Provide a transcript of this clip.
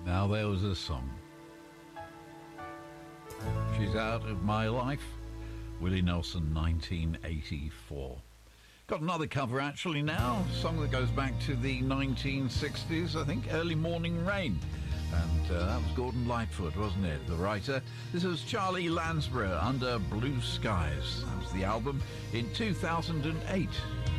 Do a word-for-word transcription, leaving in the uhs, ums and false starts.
Now there was a song. She's Out of My Life. Willie Nelson, nineteen eighty-four. Got another cover actually now. A song that goes back to the nineteen sixties, I think. Early Morning Rain. And uh, that was Gordon Lightfoot, wasn't it? The writer. This was Charlie Lansborough, Under Blue Skies. That was the album in two thousand eight.